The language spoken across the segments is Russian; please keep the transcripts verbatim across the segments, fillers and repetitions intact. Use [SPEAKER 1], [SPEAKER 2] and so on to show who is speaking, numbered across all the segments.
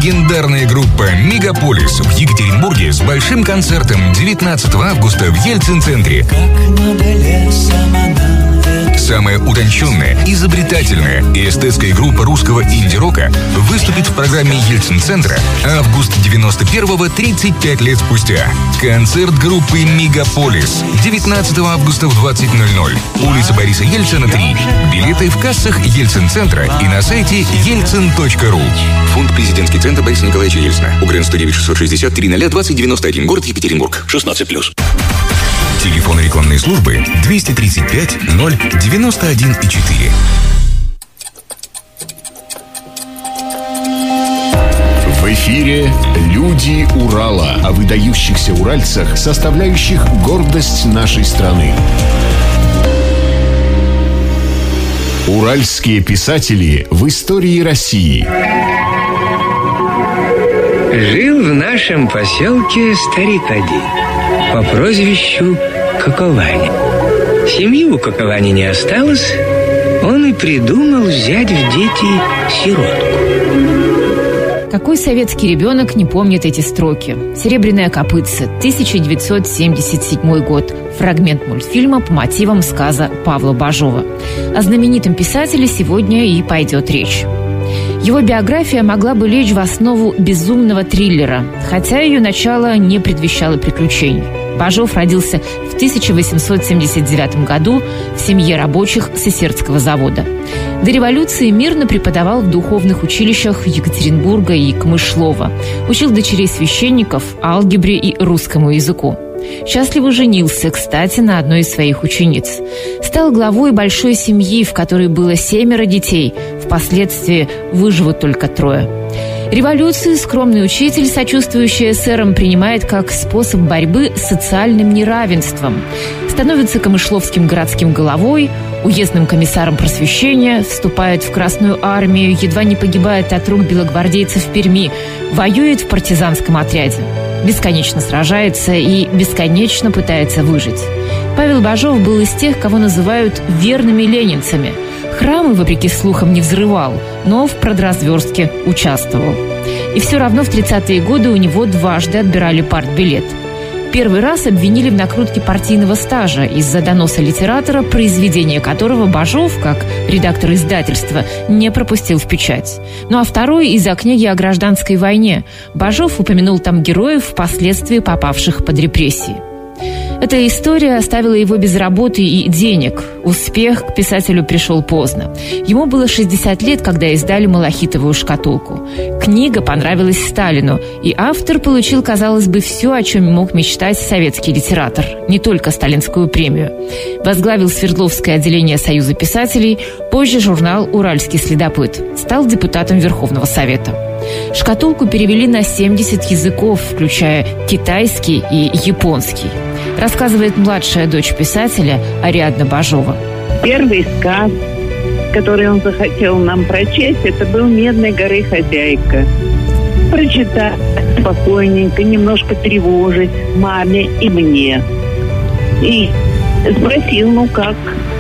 [SPEAKER 1] Легендарная группа «Мегаполис» в Екатеринбурге с большим концертом девятнадцатого августа в Ельцин-центре. Самая утонченная, изобретательная и эстетская группа русского инди-рока выступит в программе Ельцин-центра «Август девяносто первого, тридцать пять лет спустя». Концерт группы «Мегаполис» девятнадцатого августа в двадцать ноль ноль. Улица Бориса Ельцина, три. Билеты в кассах Ельцин-центра и на сайте ельцин точка ру.
[SPEAKER 2] Фонд «Президентский центр Бориса Николаевича Ельцина». УГРН сто девять шестьсот шестьдесят три ноль двадцать девяносто один. Город Екатеринбург. шестнадцать плюс.
[SPEAKER 1] Телефон рекламной службы двести тридцать пять ноль девяносто один четыре.
[SPEAKER 3] В эфире «Люди Урала» о выдающихся уральцах, составляющих гордость нашей страны. Уральские писатели в истории России.
[SPEAKER 4] Жил в нашем поселке старик один по прозвищу Коковани. Семьи у Коковани не осталось, он и придумал взять в дети сиротку.
[SPEAKER 5] Какой советский ребенок не помнит эти строки? «Серебряное копытце», тысяча девятьсот семьдесят седьмой год. Фрагмент мультфильма по мотивам сказа Павла Бажова. О знаменитом писателе сегодня и пойдет речь. Его биография могла бы лечь в основу безумного триллера, хотя ее начало не предвещало приключений. Бажов родился в тысяча восемьсот семьдесят девятом году в семье рабочих Сысертского завода. До революции мирно преподавал в духовных училищах Екатеринбурга и Камышлова. Учил дочерей священников алгебре и русскому языку. Счастливо женился, кстати, на одной из своих учениц. Стал главой большой семьи, в которой было семеро детей. Впоследствии выживут только трое. Революцию скромный учитель, сочувствующий эсерам, принимает как способ борьбы с социальным неравенством. Становится камышловским городским головой, уездным комиссаром просвещения, вступает в Красную армию, едва не погибает от рук белогвардейцев в Перми, воюет в партизанском отряде. Бесконечно сражается и бесконечно пытается выжить. Павел Бажов был из тех, кого называют верными ленинцами. Храмы, вопреки слухам, не взрывал, но в продразверстке участвовал. И все равно в тридцатые годы у него дважды отбирали партбилет. Первый раз обвинили в накрутке партийного стажа из-за доноса литератора, произведение которого Бажов, как редактор издательства, не пропустил в печать. Ну а второй из-за книги о гражданской войне. Бажов упомянул там героев, впоследствии попавших под репрессии. Эта история оставила его без работы и денег. Успех к писателю пришел поздно. Ему было шестьдесят лет, когда издали «Малахитовую шкатулку». Книга понравилась Сталину, и автор получил, казалось бы, все, о чем мог мечтать советский литератор. Не только сталинскую премию. Возглавил Свердловское отделение Союза писателей, позже журнал «Уральский следопыт». Стал депутатом Верховного Совета. «Шкатулку» перевели на семьдесят языков, включая китайский и японский. Рассказывает младшая дочь писателя Ариадна Бажова.
[SPEAKER 6] Первый сказ, который он захотел нам прочесть, это был «Медной горы хозяйка». Прочитать спокойненько, немножко тревожить маме и мне. И спросил, ну как?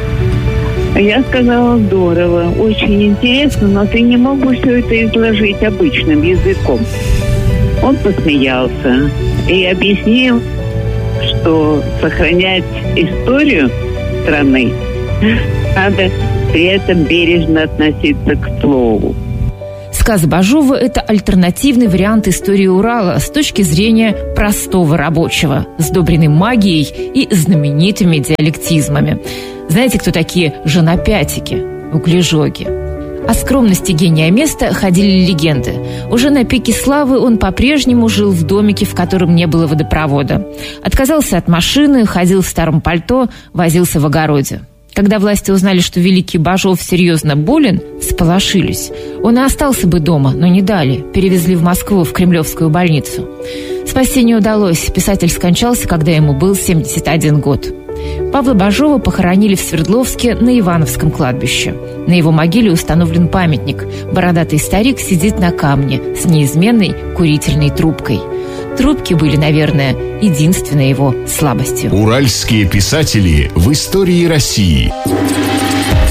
[SPEAKER 6] Я сказала, здорово, очень интересно, но ты не мог бы все это изложить обычным языком. Он посмеялся и объяснил, что сохранять историю страны надо при этом бережно относиться к слову.
[SPEAKER 5] Сказ Бажова – это альтернативный вариант истории Урала с точки зрения простого рабочего, сдобренный магией и знаменитыми диалектизмами. Знаете, кто такие женопятики, углежоги? О скромности гения места ходили легенды. Уже на пике славы он по-прежнему жил в домике, в котором не было водопровода. Отказался от машины, ходил в старом пальто, возился в огороде. Когда власти узнали, что великий Бажов серьезно болен, всполошились. Он и остался бы дома, но не дали. Перевезли в Москву, в Кремлевскую больницу. Спасти не удалось. Писатель скончался, когда ему был семьдесят один год. Павла Бажова похоронили в Свердловске на Ивановском кладбище. На его могиле установлен памятник. Бородатый старик сидит на камне с неизменной курительной трубкой. Трубки были, наверное, единственной его слабостью.
[SPEAKER 3] Уральские писатели в истории России.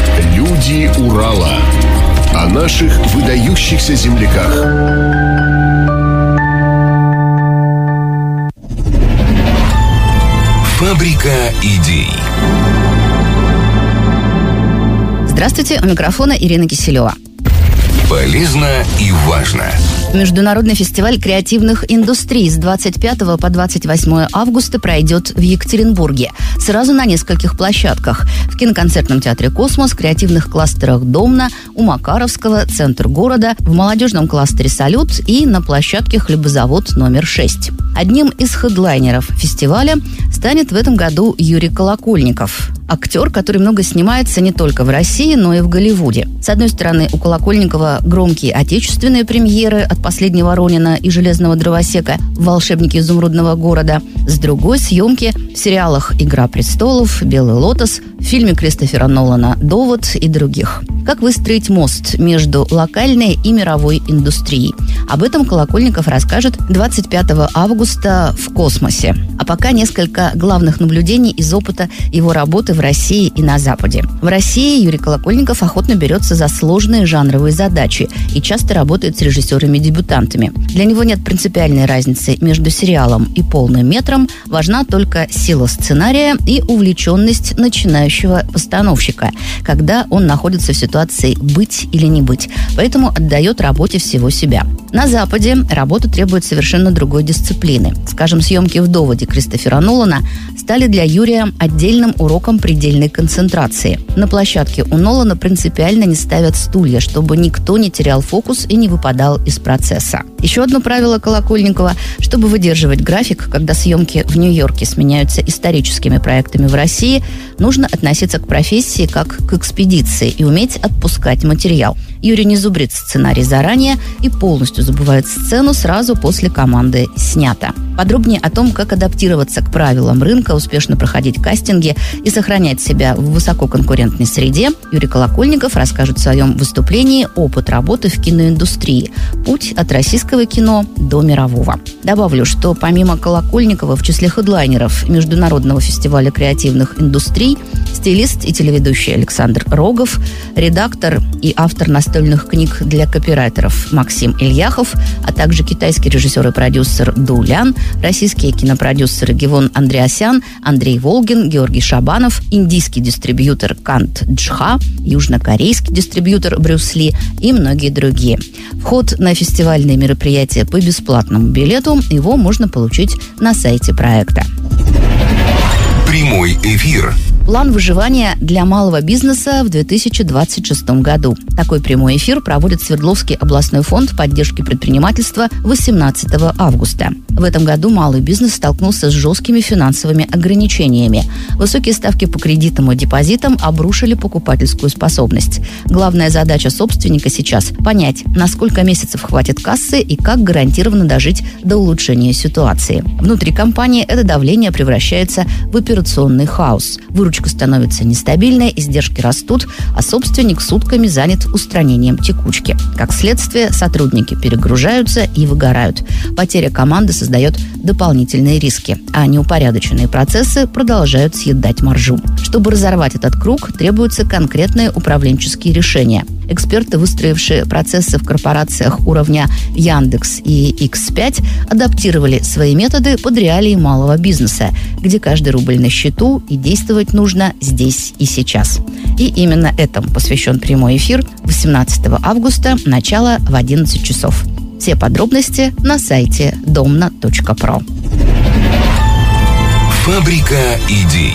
[SPEAKER 3] Люди Урала. О наших выдающихся земляках.
[SPEAKER 1] Фабрика идей.
[SPEAKER 7] Здравствуйте, у микрофона Ирина Киселева.
[SPEAKER 1] Полезно и важно.
[SPEAKER 7] Международный фестиваль креативных индустрий с двадцать пятого по двадцать восьмое августа пройдет в Екатеринбурге. Сразу на нескольких площадках. В киноконцертном театре «Космос», креативных кластерах «Домна», у Макаровского, центр города, в молодежном кластере «Салют» и на площадке «Хлебозавод» номер шесть. Одним из хедлайнеров фестиваля станет в этом году Юрий Колокольников. Актер, который много снимается не только в России, но и в Голливуде. С одной стороны, у Колокольникова громкие отечественные премьеры от «Последнего Ронина» и «Железного дровосека», «Волшебники изумрудного города». С другой — съемки в сериалах «Игра престолов», «Белый лотос», в фильме Кристофера Нолана «Довод» и других. Как выстроить мост между локальной и мировой индустрией? Об этом Колокольников расскажет двадцать пятого августа в «Космосе». А пока несколько главных наблюдений из опыта его работы в России и на Западе. В России Юрий Колокольников охотно берется за сложные жанровые задачи и часто работает с режиссерами-дебютантами. Для него нет принципиальной разницы между сериалом и полным метром, важна только сила сценария и увлеченность начинающего постановщика, когда он находится в ситуации «быть или не быть», поэтому отдает работе всего себя. На Западе работа требует совершенно другой дисциплины. Скажем, съемки в «Доводе» Кристофера Нолана стали для Юрия отдельным уроком предельной концентрации. На площадке у Нолана принципиально не ставят стулья, чтобы никто не терял фокус и не выпадал из процесса. Еще одно правило Колокольникова – чтобы выдерживать график, когда съемки в Нью-Йорке сменяются историческими проектами в России, нужно относиться к профессии как к экспедиции и уметь отпускать материал. Юрий не зубрит сценарий заранее и полностью забывает сцену сразу после команды «снято». Подробнее о том, как адаптироваться к правилам рынка, успешно проходить кастинги и сохранять себя в высококонкурентной среде, Юрий Колокольников расскажет в своем выступлении «Опыт работы в киноиндустрии. Путь от российского кино до мирового». Добавлю, что помимо Колокольникова в числе хедлайнеров Международного фестиваля креативных индустрий стилист и телеведущий Александр Рогов, редактор и автор настольных книг для копирайтеров Максим Ильяхов, а также китайский режиссер и продюсер Ду Лян, российские кинопродюсеры Гивон Андреасян, Андрей Волгин, Георгий Шабанов, индийский дистрибьютор Кант Джха, южнокорейский дистрибьютор Брюс Ли и многие другие. Вход на фестивальные мероприятия по бесплатному билету, его можно получить на сайте проекта.
[SPEAKER 1] Прямой эфир.
[SPEAKER 7] План выживания для малого бизнеса в две тысячи двадцать шестом году. Такой прямой эфир проводит Свердловский областной фонд поддержки предпринимательства восемнадцатого августа. В этом году малый бизнес столкнулся с жесткими финансовыми ограничениями. Высокие ставки по кредитам и депозитам обрушили покупательскую способность. Главная задача собственника сейчас – понять, на сколько месяцев хватит кассы и как гарантированно дожить до улучшения ситуации. Внутри компании это давление превращается в операционный хаос. Выручка становится нестабильной, издержки растут, а собственник сутками занят устранением текучки. Как следствие, сотрудники перегружаются и выгорают. Потеря команды создает дополнительные риски, а неупорядоченные процессы продолжают съедать маржу. Чтобы разорвать этот круг, требуются конкретные управленческие решения. Эксперты, выстроившие процессы в корпорациях уровня Яндекс и икс пять, адаптировали свои методы под реалии малого бизнеса, где каждый рубль на счету и действовать нужно здесь и сейчас. И именно этому посвящен прямой эфир восемнадцатого августа, начало в одиннадцать часов. Все подробности на сайте домна точка про.
[SPEAKER 1] Фабрика идей.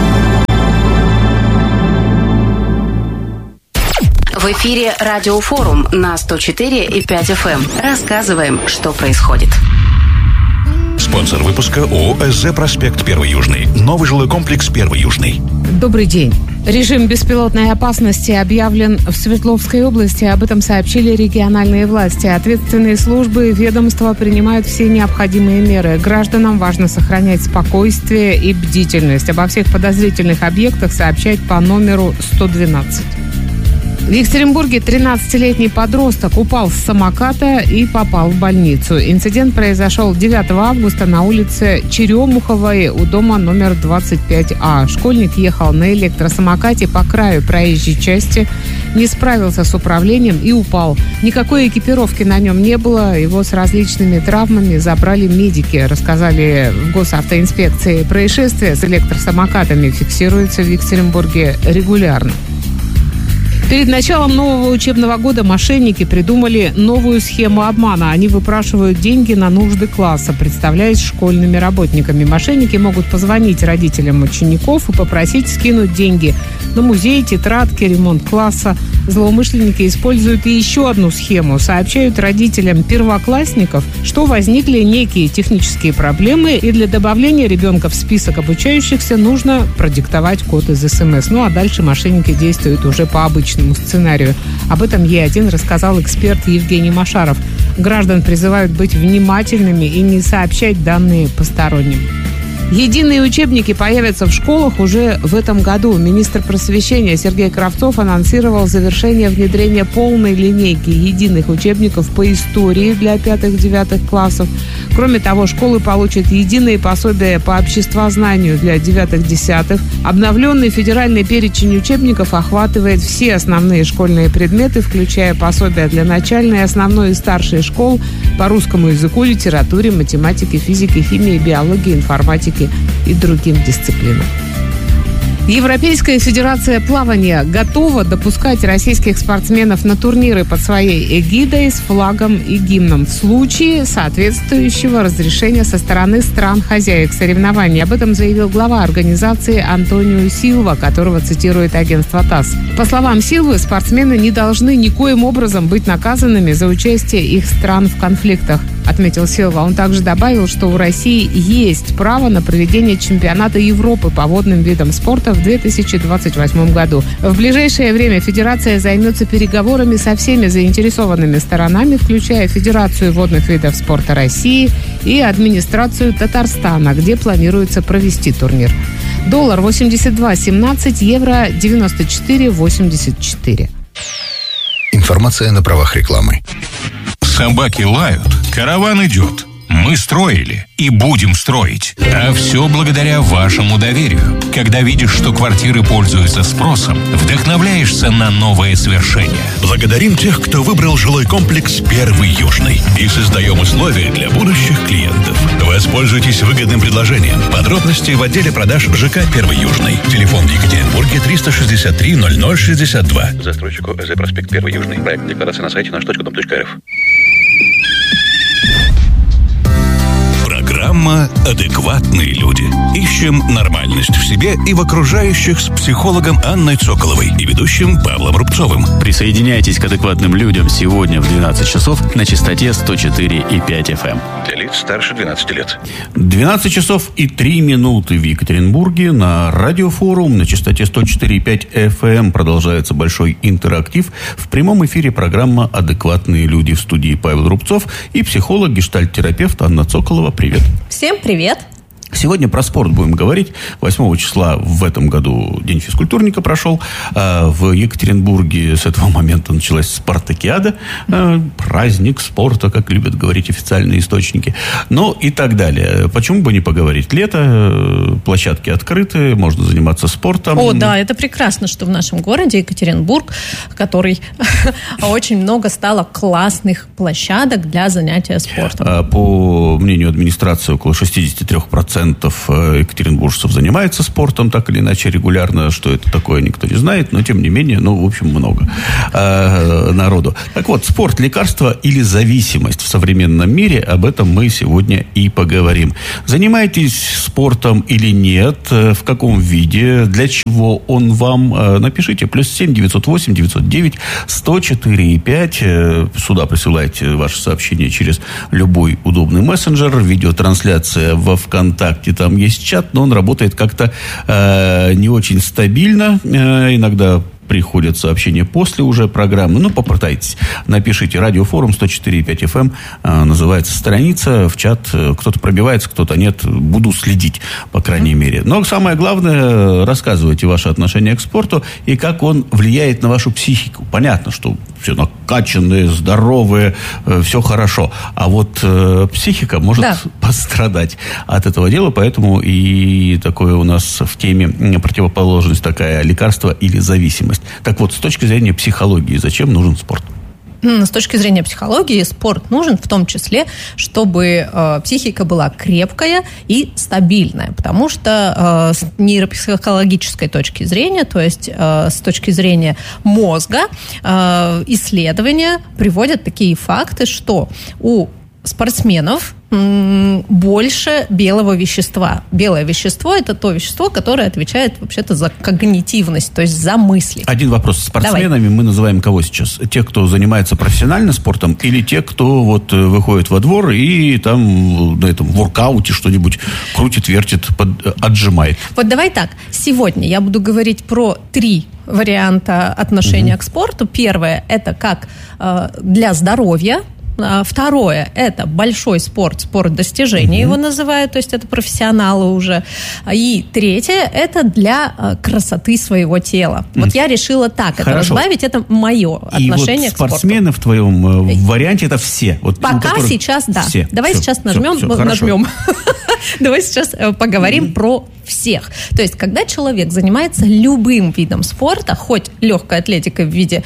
[SPEAKER 8] В эфире Радиофорум на сто четыре и пять эф эм. Рассказываем, что происходит.
[SPEAKER 9] Спонсор выпуска ООО «СЗ Проспект Первый Южный». Новый жилой комплекс Первый Южный.
[SPEAKER 10] Добрый день. Режим беспилотной опасности объявлен в Свердловской области. Об этом сообщили региональные власти. Ответственные службы и ведомства принимают все необходимые меры. Гражданам важно сохранять спокойствие и бдительность. Обо всех подозрительных объектах сообщать по номеру сто двенадцать. В Екатеринбурге тринадцатилетний подросток упал с самоката и попал в больницу. Инцидент произошел девятого августа на улице Черемуховой у дома номер двадцать пять А. Школьник ехал на электросамокате по краю проезжей части не справился с управлением и упал. Никакой экипировки на нем не было, его с различными травмами забрали медики, рассказали в госавтоинспекции. Происшествия с электросамокатами фиксируются в Екатеринбурге регулярно. Перед началом нового учебного года мошенники придумали новую схему обмана. Они выпрашивают деньги на нужды класса, представляясь школьными работниками. Мошенники могут позвонить родителям учеников и попросить скинуть деньги на музей, тетрадки, ремонт класса. Злоумышленники используют и еще одну схему. Сообщают родителям первоклассников, что возникли некие технические проблемы, и для добавления ребенка в список обучающихся нужно продиктовать код из СМС. Ну а дальше мошенники действуют уже по обычному сценарию. Об этом Е один рассказал эксперт Евгений Машаров. Граждан призывают быть внимательными и не сообщать данные посторонним. Единые учебники появятся в школах уже в этом году. Министр просвещения Сергей Кравцов анонсировал завершение внедрения полной линейки единых учебников по истории для пятых-девятых классов. Кроме того, школы получат единые пособия по обществознанию для девятых-десятых. Обновленный федеральный перечень учебников охватывает все основные школьные предметы, включая пособия для начальной, основной и старшей школ по русскому языку, литературе, математике, физике, химии, биологии, информатике и другим дисциплинам. Европейская федерация плавания готова допускать российских спортсменов на турниры под своей эгидой с флагом и гимном в случае соответствующего разрешения со стороны стран-хозяек соревнований. Об этом заявил глава организации Антонио Силва, которого цитирует агентство ТАСС. По словам Силвы, спортсмены не должны никоим образом быть наказанными за участие их стран в конфликтах, отметил Силва. Он также добавил, что у России есть право на проведение чемпионата Европы по водным видам спорта в две тысячи двадцать восьмом году. В ближайшее время Федерация займется переговорами со всеми заинтересованными сторонами, включая Федерацию водных видов спорта России и администрацию Татарстана, где планируется провести турнир. Доллар восемьдесят два семнадцать, евро девяносто четыре восемьдесят четыре.
[SPEAKER 11] Информация на правах рекламы.
[SPEAKER 9] Собаки лают, караван идет. Мы строили и будем строить. А все благодаря вашему доверию. Когда видишь, что квартиры пользуются спросом, вдохновляешься на новые свершения.
[SPEAKER 12] Благодарим тех, кто выбрал жилой комплекс «Первый Южный». И создаем условия для будущих клиентов. Воспользуйтесь выгодным предложением. Подробности в отделе продаж ЖК «Первый Южный». Телефон в Екатеринбурге триста шестьдесят три ноль ноль шестьдесят два.
[SPEAKER 2] Застройщику ЭЗ «Проспект Первый Южный». Проект декларации на сайте наш точка дом точка эр эф.
[SPEAKER 12] Программа «Адекватные люди». Ищем нормальность в себе и в окружающих с психологом Анной Цоколовой и ведущим Павлом Рубцовым.
[SPEAKER 13] Присоединяйтесь к адекватным людям сегодня в двенадцать часов на частоте сто четыре и пять эф эм.
[SPEAKER 2] Для лиц старше двенадцати лет.
[SPEAKER 14] двенадцать часов и три минуты в Екатеринбурге на радиофорум на частоте сто четыре и пять эф эм продолжается большой интерактив. В прямом эфире программа «Адекватные люди», в студии Павел Рубцов и психолог, гештальт-терапевт Анна Цоколова. Привет.
[SPEAKER 15] Всем привет.
[SPEAKER 14] Сегодня про спорт будем говорить. восьмого числа в этом году День физкультурника прошел. В Екатеринбурге с этого момента началась спартакиада. Праздник спорта, как любят говорить официальные источники. Ну и так далее. Почему бы не поговорить? Лето, площадки открыты, можно заниматься спортом.
[SPEAKER 15] О, да, это прекрасно, что в нашем городе Екатеринбург, который очень много стало классных площадок для занятия спортом.
[SPEAKER 14] По мнению администрации, около шестьдесят три процента екатеринбуржцев занимается спортом, так или иначе, регулярно. Что это такое, никто не знает, но, тем не менее, ну, в общем, много э, народу. Так вот, спорт, лекарство или зависимость в современном мире, об этом мы сегодня и поговорим. Занимаетесь спортом или нет? В каком виде? Для чего он вам? Напишите. Плюс семь девятьсот восемь девятьсот девять сто четыре и пять. Сюда присылайте ваши сообщения через любой удобный мессенджер. Видеотрансляция во ВКонтакте. Там есть чат, но он работает как-то э, не очень стабильно. Э, иногда приходят сообщения после уже программы. Ну, попытайтесь. Напишите. Радиофорум сто четыре и пять эф эм э, называется страница. В чат кто-то пробивается, кто-то нет. Буду следить, по крайней мере. Но самое главное, рассказывайте ваше отношение к спорту и как он влияет на вашу психику. Понятно, что все накачанные, здоровые, э, все хорошо. А вот э, психика может да. пострадать от этого дела. Поэтому и такое у нас в теме противоположность такая: лекарство или зависимость. необходимость. Так вот, с точки зрения психологии, зачем нужен спорт?
[SPEAKER 15] С точки зрения психологии спорт нужен в том числе, чтобы э, психика была крепкая и стабильная, потому что э, с нейропсихологической точки зрения, то есть э, с точки зрения мозга, э, исследования приводят такие факты, что у спортсменов больше белого вещества. Белое вещество – это то вещество, которое отвечает вообще-то за когнитивность, то есть за мысли.
[SPEAKER 14] Один вопрос. Спортсменами Давай. Мы называем кого сейчас? Тех, кто занимается профессионально спортом, или те, кто вот выходит во двор и там на этом воркауте что-нибудь крутит, вертит, под, отжимает? Вот давай так. Сегодня я буду говорить про три варианта отношения угу. к спорту. Первое – это как э, для здоровья. Второе – это большой спорт, спорт достижений mm-hmm. его называют, то есть это профессионалы уже. И третье – это для красоты своего тела. Mm-hmm. Вот я решила так Хорошо. это разбавить, это мое отношение и
[SPEAKER 15] вот к спорту.
[SPEAKER 14] Спортсмены в твоем варианте – это все? Вот,
[SPEAKER 15] Пока которых... сейчас, да.
[SPEAKER 14] Все.
[SPEAKER 15] Давай
[SPEAKER 14] все,
[SPEAKER 15] сейчас
[SPEAKER 14] все,
[SPEAKER 15] нажмем.
[SPEAKER 14] все,
[SPEAKER 15] нажмем. Давай сейчас поговорим mm-hmm. про всех. То есть, когда человек занимается любым видом спорта, хоть легкой атлетикой в виде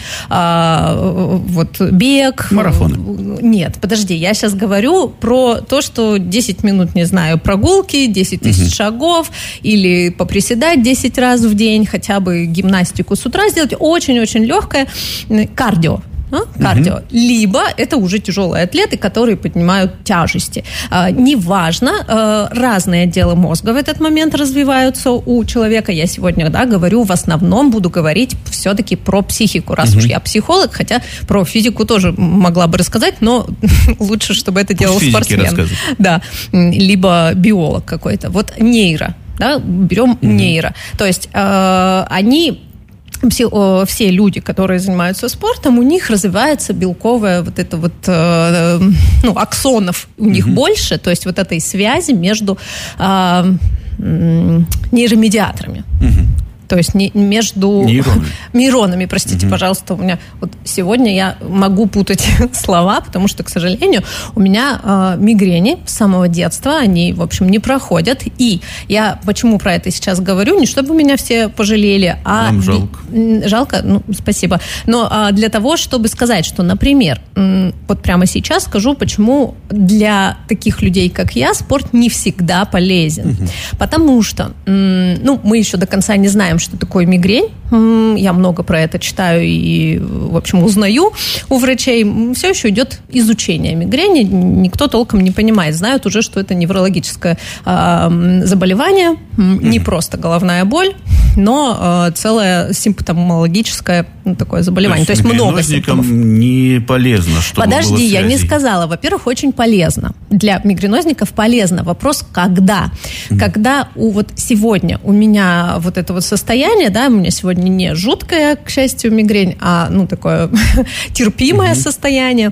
[SPEAKER 15] а, вот бег,
[SPEAKER 14] марафоны.
[SPEAKER 15] Нет, подожди, я сейчас говорю про то, что десять минут, не знаю, прогулки, десять тысяч угу. шагов, или поприседать десять раз в день, хотя бы гимнастику с утра сделать, очень-очень легкое кардио. А? Кардио. Угу. Либо это уже тяжелые атлеты, которые поднимают тяжести. А, неважно, а, разные отделы мозга в этот момент развиваются у человека. Я сегодня, да, говорю, в основном буду говорить все-таки про психику, раз угу. уж я психолог, хотя про физику тоже могла бы рассказать, но лучше, чтобы это делал спортсмен. Да. Либо биолог какой-то. Вот нейро. Да, берем угу. нейро. То есть а, они... Все, все люди, которые занимаются спортом, у них развивается белковая вот это вот, э, ну, аксонов у них mm-hmm. больше, то есть вот этой связи между э, э, нейромедиаторами. Mm-hmm. То есть не, между нейронами. нейронами, простите, угу. пожалуйста, у меня вот сегодня я могу путать слова, потому что, к сожалению, у меня э, мигрени с самого детства, они, в общем, не проходят. И я почему про это сейчас говорю, не чтобы меня все пожалели, а...
[SPEAKER 14] Нам жалко.
[SPEAKER 15] Жалко? Ну, спасибо. Но э, для того, чтобы сказать, что, например, э, вот прямо сейчас скажу, почему для таких людей, как я, спорт не всегда полезен. Угу. Потому что, э, ну, мы еще до конца не знаем, что такое мигрень. Я много про это читаю и, в общем, узнаю у врачей. Все еще идет изучение мигрени. Никто толком не понимает. Знают уже, что это неврологическое э, заболевание. Не просто головная боль, но э, целое симптомологическое ну, такое заболевание. То есть, То есть много симптомов.
[SPEAKER 14] Не полезно, чтобы
[SPEAKER 15] Подожди,
[SPEAKER 14] было
[SPEAKER 15] я не сказала. Во-первых, очень полезно. Для мигренозников полезно. Вопрос, когда? Mm. Когда у, вот сегодня у меня вот это вот состояние, да, у меня сегодня не жуткая, к счастью, мигрень, а, ну, такое терпимое mm-hmm. состояние.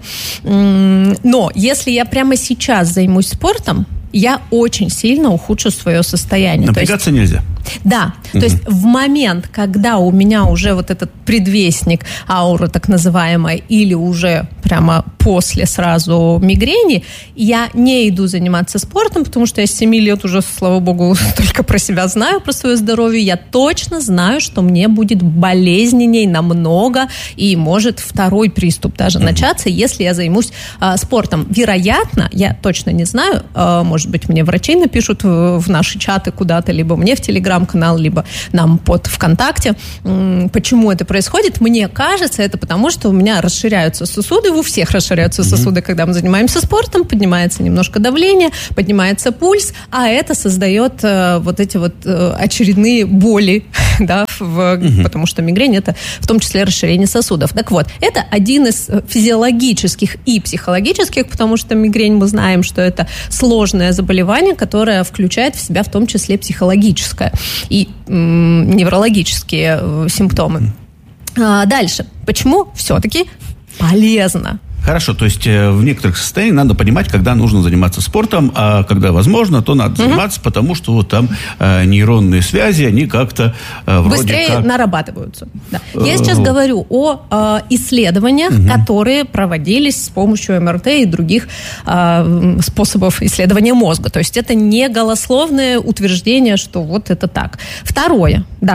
[SPEAKER 15] Но если я прямо сейчас займусь спортом, я очень сильно ухудшу свое состояние.
[SPEAKER 14] Напрягаться есть, нельзя.
[SPEAKER 15] Да, угу. то есть в момент, когда у меня уже вот этот предвестник ауры так называемая, или уже прямо после сразу мигрени, я не иду заниматься спортом, потому что я с семи лет уже, слава богу, только про себя знаю, про свое здоровье. Я точно знаю, что мне будет болезненней намного, и может второй приступ даже угу. начаться, если я займусь а, спортом. Вероятно, я точно не знаю, а, может быть, мне врачи напишут в, в наши чаты куда-то, либо мне в Телеграм-канал, либо нам под ВКонтакте. Почему это происходит? Мне кажется, это потому, что у меня расширяются сосуды, у всех расширяются mm-hmm. сосуды, когда мы занимаемся спортом, поднимается немножко давление, поднимается пульс, а это создает э, вот эти вот э, очередные боли, да, в, mm-hmm. потому что мигрень – это в том числе расширение сосудов. Так вот, это один из физиологических и психологических, потому что мигрень, мы знаем, что это сложное заболевание, которое включает в себя в том числе психологическое и м, неврологические э, симптомы. А, дальше. Почему все-таки полезно?
[SPEAKER 14] Хорошо, то есть э, в некоторых состояниях надо понимать, когда нужно заниматься спортом, а когда возможно, то надо угу. заниматься, потому что вот там э, нейронные связи, они как-то э, вроде
[SPEAKER 15] быстрее
[SPEAKER 14] как...
[SPEAKER 15] нарабатываются. Да. Я сейчас говорю о э, исследованиях, угу. которые проводились с помощью эм эр тэ и других э, способов исследования мозга. То есть это не голословное утверждение, что вот это так. Второе, да.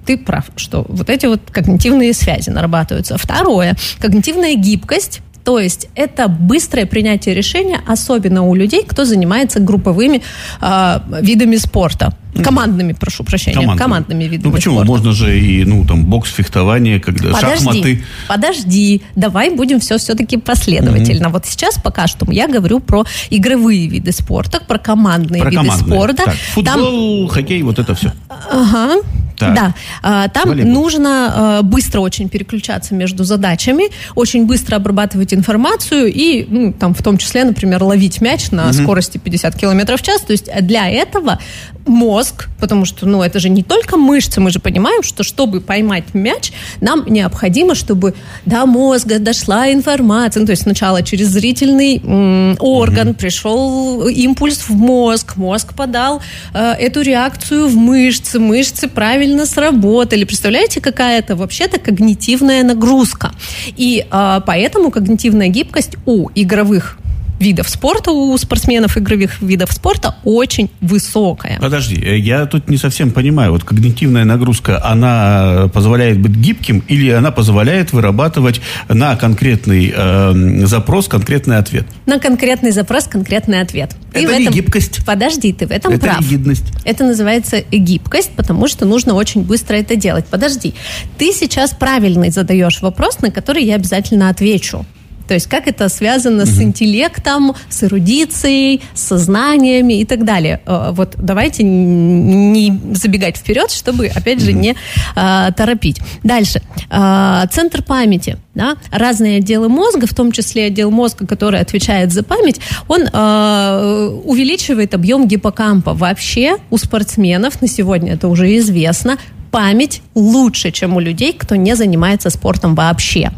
[SPEAKER 15] ты прав, что вот эти вот когнитивные связи нарабатываются. Второе, когнитивная гибкость. То есть это быстрое принятие решения, особенно у людей, кто занимается групповыми э, видами спорта. Командными, прошу прощения, командными, командными видами
[SPEAKER 14] Ну почему?
[SPEAKER 15] спорта.
[SPEAKER 14] Можно же и, ну, там, бокс, фехтование, когда
[SPEAKER 15] подожди,
[SPEAKER 14] шахматы.
[SPEAKER 15] Подожди, давай будем все все-таки последовательно. Mm-hmm. Вот сейчас пока что я говорю про игровые виды спорта, про командные про виды командные. спорта.
[SPEAKER 14] Так, футбол, там... хоккей, вот это все.
[SPEAKER 15] Ага. Так. Да, а, там
[SPEAKER 14] Волейбол.
[SPEAKER 15] нужно а, быстро очень переключаться между задачами, очень быстро обрабатывать информацию и, ну, там, в том числе, например, ловить мяч на mm-hmm. скорости пятьдесят километров в час. То есть для этого мозг, потому что, ну, это же не только мышцы, мы же понимаем, что чтобы поймать мяч, нам необходимо, чтобы до мозга дошла информация. Ну, то есть сначала через зрительный м, орган mm-hmm. пришел импульс в мозг, мозг подал э, эту реакцию в мышцы, мышцы правильно сработали. Представляете, какая это вообще-то когнитивная нагрузка. И э, поэтому когнитивная гибкость у игровых видов спорта, у спортсменов игровых видов спорта очень высокая.
[SPEAKER 14] Подожди, я тут не совсем понимаю. Вот когнитивная нагрузка, она позволяет быть гибким или она позволяет вырабатывать на конкретный э, запрос конкретный ответ?
[SPEAKER 15] На конкретный запрос конкретный ответ. Ты
[SPEAKER 14] это
[SPEAKER 15] в этом...
[SPEAKER 14] не гибкость.
[SPEAKER 15] Подожди, ты в этом
[SPEAKER 14] это
[SPEAKER 15] прав.
[SPEAKER 14] ригидность.
[SPEAKER 15] Это называется гибкость, потому что нужно очень быстро это делать. Подожди, ты сейчас правильный задаешь вопрос, на который я обязательно отвечу. То есть как это связано mm-hmm. с интеллектом, с эрудицией, с сознаниями и так далее. Вот давайте не забегать вперед, чтобы, опять же, mm-hmm. не а, торопить. Дальше. А, центр памяти. Да? Разные отделы мозга, в том числе отдел мозга, который отвечает за память, он а, увеличивает объем гиппокампа. Вообще у спортсменов, на сегодня это уже известно, память лучше, чем у людей, кто не занимается спортом вообще.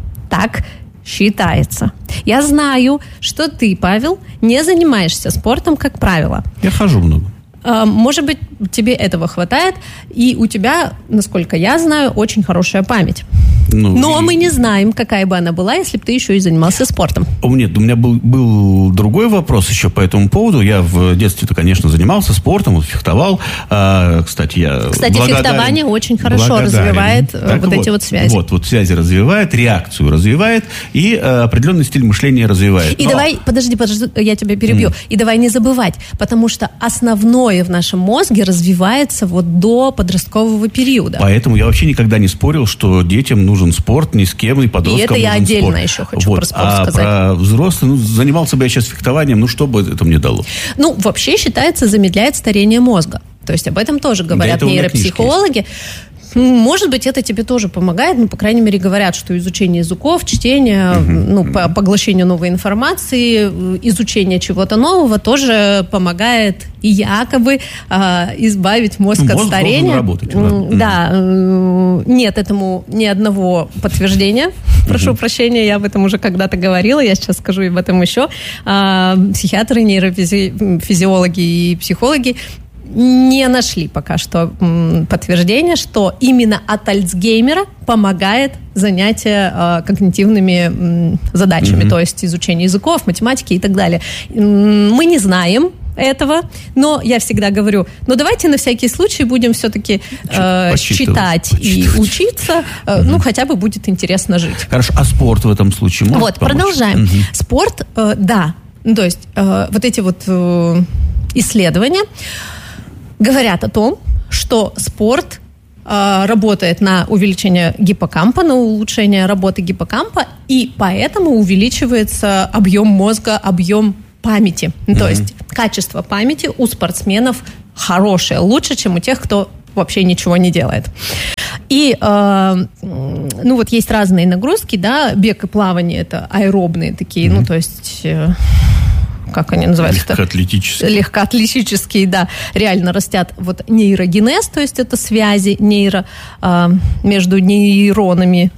[SPEAKER 15] Так считается. Я знаю, что ты, Павел, не занимаешься спортом, как правило.
[SPEAKER 14] Я хожу много.
[SPEAKER 15] Может быть, тебе этого хватает, и у тебя, насколько я знаю, очень хорошая память. Ну, Но и... мы не знаем, какая бы она была, если бы ты еще и занимался спортом.
[SPEAKER 14] Нет, у меня был, был другой вопрос еще по этому поводу. Я в детстве-то, конечно, занимался спортом, вот, фехтовал. А, кстати, я
[SPEAKER 15] Кстати, фехтование очень хорошо развивает так вот, вот эти вот связи.
[SPEAKER 14] Вот, вот связи развивает, реакцию развивает и а, определенный стиль мышления развивает.
[SPEAKER 15] И Но... давай, подожди, подожди, я тебя перебью. Mm. И давай не забывать, потому что основное в нашем мозге развивается вот до подросткового периода.
[SPEAKER 14] Поэтому я вообще никогда не спорил, что детям нужен спорт, ни с кем, и подросткам нужен спорт.
[SPEAKER 15] И это я отдельно спорт. еще хочу вот. про спорт
[SPEAKER 14] а
[SPEAKER 15] сказать.
[SPEAKER 14] А про взрослых, ну, занимался бы я сейчас фехтованием, ну, что бы это мне дало?
[SPEAKER 15] Ну, вообще считается, замедляет старение мозга. То есть об этом тоже говорят нейропсихологи. Может быть, это тебе тоже помогает, ну, по крайней мере, говорят, что изучение языков, чтение, uh-huh. ну, по поглощению новой информации, изучение чего-то нового тоже помогает и якобы э, избавить мозг ну, от мозг старения.
[SPEAKER 14] Работать,
[SPEAKER 15] да, да э, нет этому ни одного подтверждения. Прошу uh-huh. прощения, я об этом уже когда-то говорила, я сейчас скажу об этом еще. Э, психиатры, нейрофизиологи и психологи не нашли пока что м, подтверждения, что именно от Альцгеймера помогает занятие э, когнитивными м, задачами, mm-hmm. то есть изучение языков, математики и так далее. Мы не знаем этого, но я всегда говорю, ну давайте на всякий случай будем все-таки э, читать и учиться, э, mm-hmm. ну хотя бы будет интересно жить.
[SPEAKER 14] Хорошо, а спорт в этом случае может
[SPEAKER 15] Вот,
[SPEAKER 14] помочь?
[SPEAKER 15] Продолжаем. Mm-hmm. Спорт, э, да, ну, то есть э, вот эти вот э, исследования говорят о том, что спорт э, работает на увеличение гиппокампа, на улучшение работы гиппокампа, и поэтому увеличивается объем мозга, объем памяти. Mm-hmm. То есть качество памяти у спортсменов хорошее, лучше, чем у тех, кто вообще ничего не делает. И, э, ну вот есть разные нагрузки, да, бег и плавание, это аэробные такие, mm-hmm. ну то есть... Э, как они называются?
[SPEAKER 14] Легкоатлетические.
[SPEAKER 15] Легкоатлетические, да. Реально растят вот нейрогенез, то есть это связи нейро, э, между нейронами.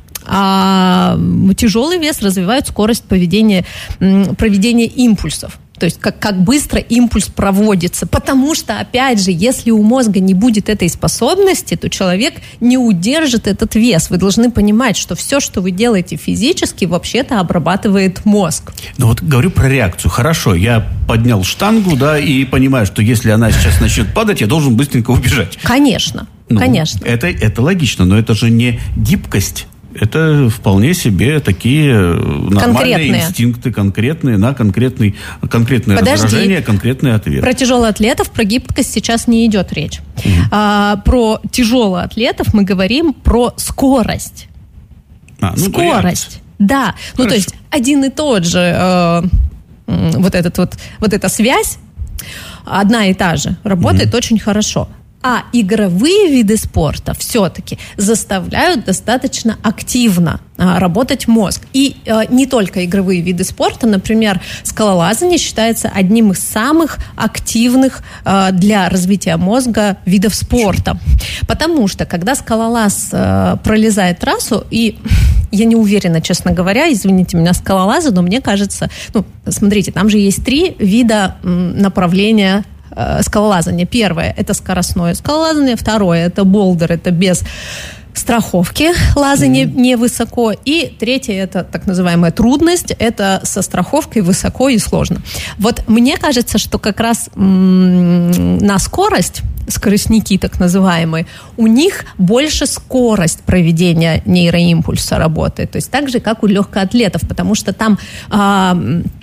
[SPEAKER 15] А тяжелый вес развивает скорость поведения, проведения импульсов. То есть как, как быстро импульс проводится. Потому что, опять же, если у мозга не будет этой способности, то человек не удержит этот вес. Вы должны понимать, что все, что вы делаете физически, вообще-то обрабатывает мозг.
[SPEAKER 14] Ну вот говорю про реакцию. Хорошо, я поднял штангу, да, и понимаю, что если она сейчас начнет падать, я должен быстренько убежать.
[SPEAKER 15] Конечно.
[SPEAKER 14] Ну,
[SPEAKER 15] конечно.
[SPEAKER 14] Это, это логично, но это же не гибкость. Это вполне себе такие нормальные
[SPEAKER 15] конкретные
[SPEAKER 14] инстинкты, конкретные, на конкретный, конкретное
[SPEAKER 15] Подожди.
[SPEAKER 14] раздражение, конкретный ответ.
[SPEAKER 15] Про тяжелоатлетов, про гибкость сейчас не идет речь.
[SPEAKER 14] Угу.
[SPEAKER 15] А, про тяжелоатлетов мы говорим про скорость.
[SPEAKER 14] А, ну,
[SPEAKER 15] скорость.
[SPEAKER 14] вариант.
[SPEAKER 15] Да.
[SPEAKER 14] Хорошо.
[SPEAKER 15] Ну, то есть один и тот же э, вот, этот вот, вот эта связь, одна и та же, работает угу. очень хорошо. А игровые виды спорта все-таки заставляют достаточно активно а, работать мозг. И а, не только игровые виды спорта, например, скалолазание считается одним из самых активных а, для развития мозга видов спорта. Потому что, когда скалолаз а, пролезает трассу, и я не уверена, честно говоря, извините меня, скалолазы, но мне кажется, ну, смотрите, там же есть три вида м, направления скалолазание. Первое – это скоростное скалолазание. Второе – это болдер, это без страховки, лазание mm-hmm. невысоко. И третье – это так называемая трудность, это со страховкой высоко и сложно. Вот мне кажется, что как раз м- на скорость, скоростники так называемые, у них больше скорость проведения нейроимпульса работает. То есть так же, как у легкоатлетов, потому что там а-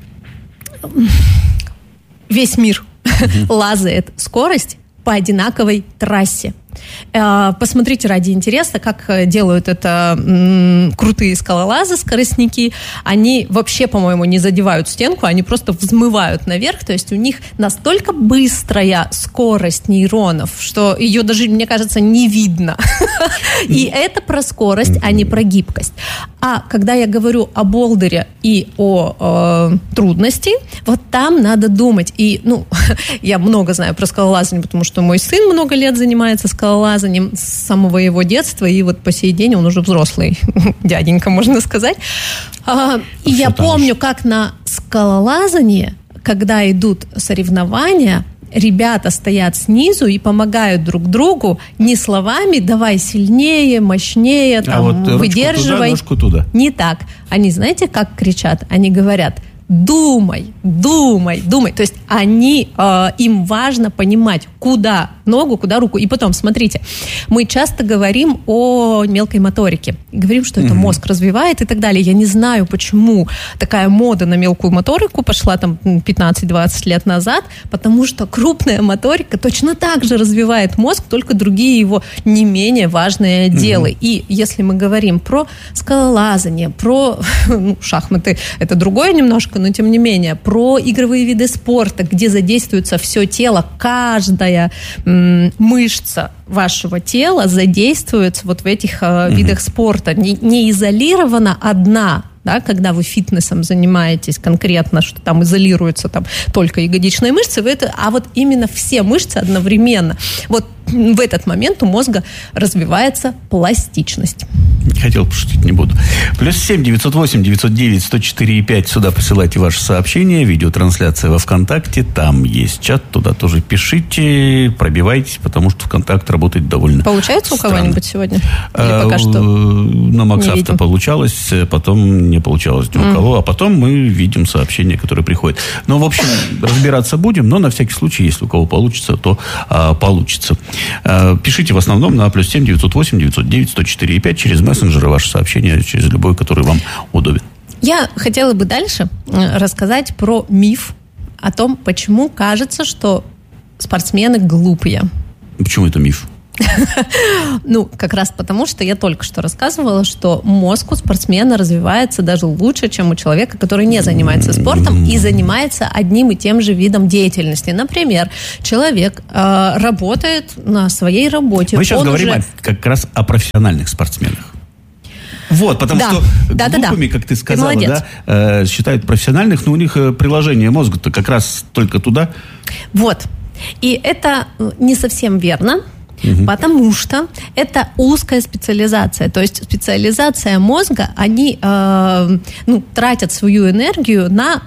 [SPEAKER 15] весь мир лазает скорость по одинаковой трассе. Посмотрите ради интереса, как делают это м, крутые скалолазы, скоростники. Они вообще, по-моему, не задевают стенку, они просто взмывают наверх. То есть у них настолько быстрая скорость нейронов, что ее даже, мне кажется, не видно. И это про скорость, а не про гибкость. А когда я говорю о болдере и о э, трудности, вот там надо думать. И, ну, я много знаю про скалолазание, потому что мой сын много лет занимается скалолазанием, с самого его детства, и вот по сей день он уже взрослый дяденька, можно сказать. А, и я помню, как на скалолазании, когда идут соревнования, ребята стоят снизу и помогают друг другу не словами «давай сильнее, мощнее, там,
[SPEAKER 14] а вот
[SPEAKER 15] выдерживай».
[SPEAKER 14] Ручку туда, ножку туда.
[SPEAKER 15] Не так. Они, знаете, как кричат? Они говорят: думай, думай, думай. То есть они, э, им важно понимать, куда ногу, куда руку. И потом, смотрите, мы часто говорим о мелкой моторике. Говорим, что это mm-hmm. мозг развивает и так далее. Я не знаю, почему такая мода на мелкую моторику пошла там пятнадцать-двадцать лет назад, потому что крупная моторика точно так же развивает мозг, только другие его не менее важные отделы. Mm-hmm. И если мы говорим про скалолазание, про ну, шахматы, это другое немножко, но тем не менее, про игровые виды спорта, где задействуется все тело, каждая м, мышца вашего тела задействуется вот в этих э, видах спорта. Не, не изолирована одна, да, когда вы фитнесом занимаетесь конкретно, что там изолируются там только ягодичные мышцы, вы это, а вот именно все мышцы одновременно. Вот в этот момент у мозга развивается пластичность.
[SPEAKER 14] Хотел пошутить, не буду. Плюс семь девятьсот восемь девятьсот девять сто четыре и пять. Сюда присылайте ваши сообщения. Видеотрансляция во ВКонтакте. Там есть чат. Туда тоже пишите. Пробивайтесь, потому что ВКонтакт работает довольно
[SPEAKER 15] Получается у
[SPEAKER 14] странно.
[SPEAKER 15] кого-нибудь сегодня? Или
[SPEAKER 14] а,
[SPEAKER 15] пока что
[SPEAKER 14] на Максавто получалось, потом не получалось ни у
[SPEAKER 15] mm.
[SPEAKER 14] кого. А потом мы видим сообщения, которые приходят. Ну, в общем, разбираться будем. Но на всякий случай, если у кого получится, то а, получится. А, пишите в основном на плюс семь девятьсот восемь девятьсот девять сто четыре и пять через мессенджеры ваши сообщения, через любой, который вам удобен.
[SPEAKER 15] Я хотела бы дальше рассказать про миф о том, почему кажется, что спортсмены глупые.
[SPEAKER 14] Почему это миф?
[SPEAKER 15] Ну, как раз потому, что я только что рассказывала, что мозг у спортсмена развивается даже лучше, чем у человека, который не занимается спортом и занимается одним и тем же видом деятельности. Например, человек э, работает на своей работе.
[SPEAKER 14] Мы сейчас
[SPEAKER 15] Он
[SPEAKER 14] говорим
[SPEAKER 15] уже...
[SPEAKER 14] о, как раз о профессиональных спортсменах. Вот, потому
[SPEAKER 15] да.
[SPEAKER 14] что
[SPEAKER 15] да,
[SPEAKER 14] глупыми,
[SPEAKER 15] да, да.
[SPEAKER 14] как ты сказала,
[SPEAKER 15] ты
[SPEAKER 14] да, э, считают профессиональных, но у них э, приложение мозга-то как раз только туда.
[SPEAKER 15] Вот. И это не совсем верно. Угу. Потому что это узкая специализация. То есть специализация мозга, они э, ну, тратят свою энергию на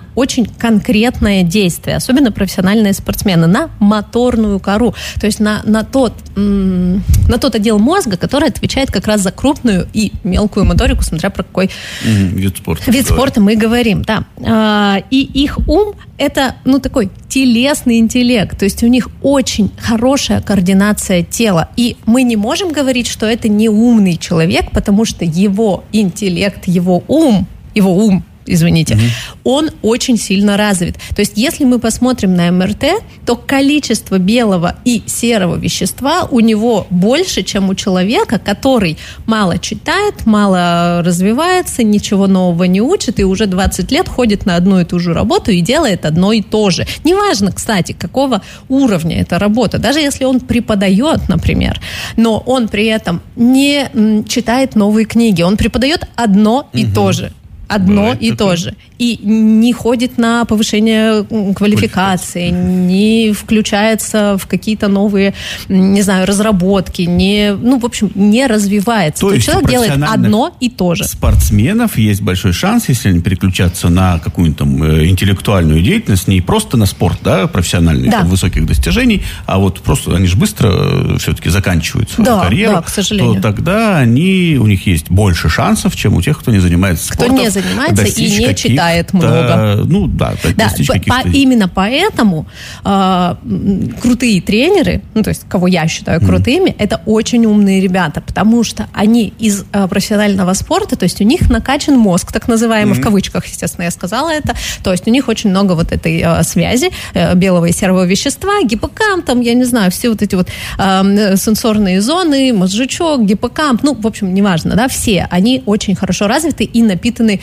[SPEAKER 15] очень конкретное действие, особенно профессиональные спортсмены, на моторную кору, то есть на, на, тот, м- на тот отдел мозга, который отвечает как раз за крупную и мелкую моторику, смотря про какой
[SPEAKER 14] mm-hmm. вид спорта,
[SPEAKER 15] вид спорта мы говорим. Да. А, и их ум – это, ну, такой телесный интеллект, то есть у них очень хорошая координация тела, и мы не можем говорить, что это не умный человек, потому что его интеллект, его ум, его ум, извините, mm-hmm. он очень сильно развит. То есть, если мы посмотрим на эм эр тэ, то количество белого и серого вещества у него больше, чем у человека, который мало читает, мало развивается, ничего нового не учит и уже двадцать лет ходит на одну и ту же работу и делает одно и то же. Неважно, кстати, какого уровня эта работа, даже если он преподает, например, но он при этом не читает новые книги, он преподает одно и mm-hmm. то же. Одно Бывает и такое. То же. И не ходит на повышение квалификации, не включается в какие-то новые, не знаю, разработки, не, ну, в общем, не развивается.
[SPEAKER 14] То, то есть
[SPEAKER 15] человек делает одно и то же.
[SPEAKER 14] Спортсменов есть большой шанс, если они переключатся на какую-нибудь там интеллектуальную деятельность, не просто на спорт, да, профессиональный, да. Там, высоких достижений, а вот просто они же быстро все-таки заканчивают свою
[SPEAKER 15] да,
[SPEAKER 14] карьеру,
[SPEAKER 15] да, к сожалению.
[SPEAKER 14] То тогда они, у них есть больше шансов, чем у тех, кто не занимается спортом.
[SPEAKER 15] Кто не занимается и не читает много.
[SPEAKER 14] Ну да,
[SPEAKER 15] да по, именно поэтому э, крутые тренеры, ну то есть кого я считаю крутыми, mm. это очень умные ребята, потому что они из э, профессионального спорта, то есть у них накачан мозг, так называемый, mm. в кавычках, естественно, я сказала это, то есть у них очень много вот этой э, связи э, белого и серого вещества, гиппокамп, там, я не знаю, все вот эти вот э, сенсорные зоны, мозжечок, гиппокамп, ну, в общем, неважно, да, все, они очень хорошо развиты и напитаны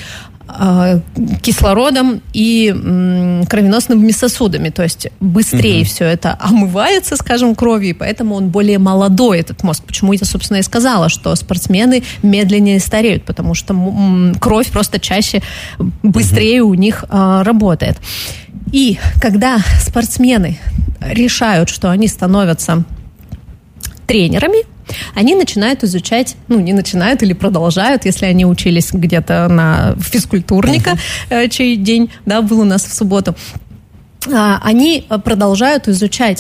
[SPEAKER 15] кислородом и м, кровеносными сосудами, то есть быстрее угу. все это омывается, скажем, кровью, и поэтому он более молодой, этот мозг. Почему я, собственно, и сказала, что спортсмены медленнее стареют, потому что м, кровь просто чаще, быстрее угу. у них а, работает. И когда спортсмены решают, что они становятся тренерами, они начинают изучать, ну, не начинают или продолжают, если они учились где-то на физкультурника, uh-huh. чей день, да, был у нас в субботу, они продолжают изучать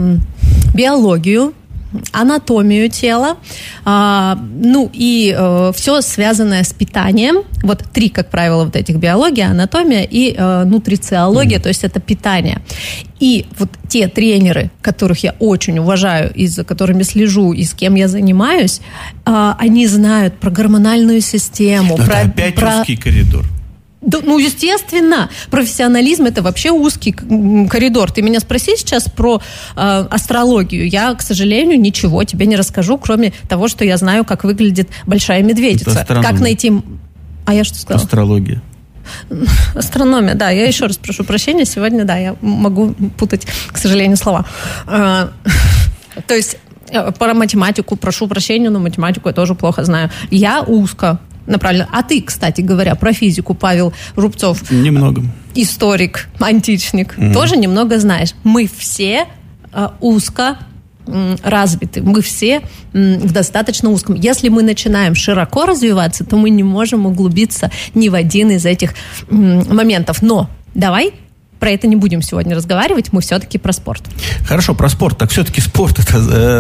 [SPEAKER 15] биологию, анатомию тела, а, ну и э, все связанное с питанием. Вот три, как правило, вот этих: биология, анатомия и э, нутрициология, mm-hmm. то есть это питание. И вот те тренеры, которых я очень уважаю и за которыми слежу, и с кем я занимаюсь, э, они знают про гормональную систему.
[SPEAKER 14] Но
[SPEAKER 15] про,
[SPEAKER 14] это опять
[SPEAKER 15] про...
[SPEAKER 14] узкий коридор.
[SPEAKER 15] Да, ну, естественно, профессионализм – это вообще узкий коридор. Ты меня спроси сейчас про э, астрологию. Я, к сожалению, ничего тебе не расскажу, кроме того, что я знаю, как выглядит большая медведица. Как найти... А я что сказала?
[SPEAKER 14] Астрология.
[SPEAKER 15] Астрономия, да. Я еще раз прошу прощения. Сегодня, да, я могу путать, к сожалению, слова. Э, то есть, про математику прошу прощения, но математику я тоже плохо знаю. Я узко направленно. А ты, кстати говоря, про физику, Павел Рубцов.
[SPEAKER 14] Немного.
[SPEAKER 15] Историк, античник. Mm-hmm. Тоже немного знаешь. Мы все э, узко э, развиты. Мы все э, в достаточно узком. Если мы начинаем широко развиваться, то мы не можем углубиться ни в один из этих э, моментов. Но давай про это не будем сегодня разговаривать, мы все-таки про спорт.
[SPEAKER 14] Хорошо, про спорт. Так все-таки спорт это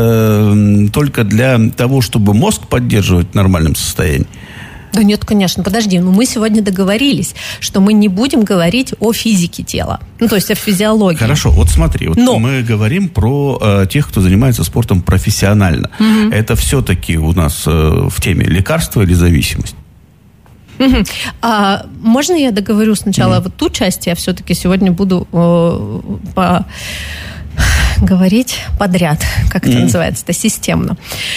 [SPEAKER 14] э, только для того, чтобы мозг поддерживать в нормальном состоянии?
[SPEAKER 15] Да нет, конечно, подожди, но мы сегодня договорились, что мы не будем говорить о физике тела, ну то есть о физиологии.
[SPEAKER 14] Хорошо, вот смотри, вот но... мы говорим про э, тех, кто занимается спортом профессионально. Угу. Это все-таки у нас э, в теме лекарства или зависимость?
[SPEAKER 15] Угу. А, можно я договорю сначала угу. вот ту часть, я все-таки сегодня буду э, по... говорить подряд, как это mm. называется, это системно.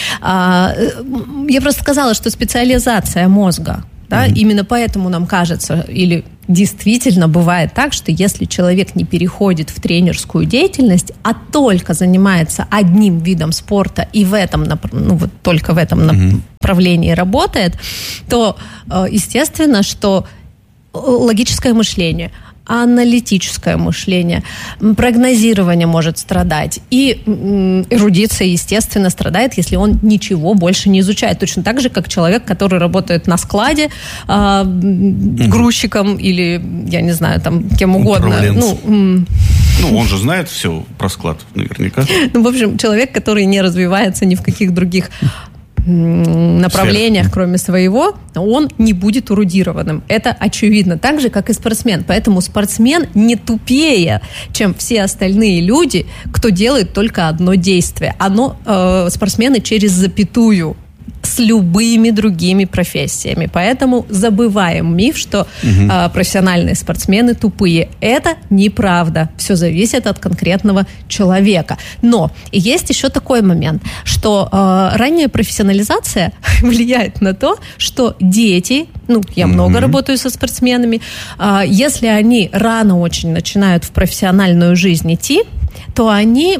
[SPEAKER 15] А, я просто сказала, что специализация мозга, да, mm. именно поэтому нам кажется, или действительно бывает так, что если человек не переходит в тренерскую деятельность, а только занимается одним видом спорта и в этом, ну вот только в этом mm-hmm. направлении работает, то, естественно, что логическое мышление, аналитическое мышление, прогнозирование может страдать. И эрудиция, естественно, страдает, если он ничего больше не изучает. Точно так же, как человек, который работает на складе э, грузчиком или, я не знаю, там, кем угодно. Ну,
[SPEAKER 14] ну, он же знает все про склад, наверняка.
[SPEAKER 15] Ну, в общем, человек, который не развивается ни в каких других направлениях, Сфера. кроме своего, он не будет эрудированным. Это очевидно. Так же, как и спортсмен. Поэтому спортсмен не тупее, чем все остальные люди, кто делает только одно действие. Оно, э, спортсмены через запятую с любыми другими профессиями. Поэтому забываем миф, что угу. э, профессиональные спортсмены тупые. Это неправда. Все зависит от конкретного человека. Но есть еще такой момент, что э, ранняя профессионализация влияет на то, что дети, ну, я угу. много работаю со спортсменами, э, если они рано очень начинают в профессиональную жизнь идти, то они